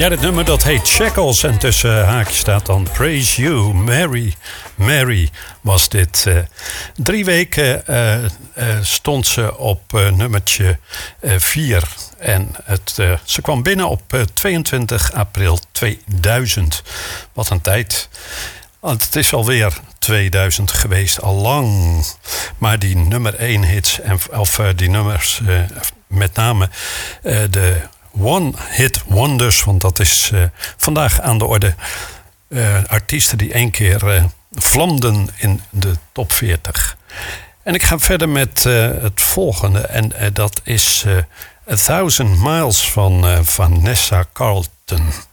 Ja, dit nummer dat heet Shackles en tussen haakjes staat dan Praise You, Mary, Mary was dit. 3 weken stond ze op nummertje 4 en ze kwam binnen op 22 april 2000. Wat een tijd. Want het is alweer 2000 geweest, al lang. Maar die nummer 1 hits, of die nummers, met name de one-hit wonders, want dat is vandaag aan de orde. Artiesten die 1 keer vlamden in de top 40. En ik ga verder met het volgende. En dat is 1000 Miles van Vanessa Carlton.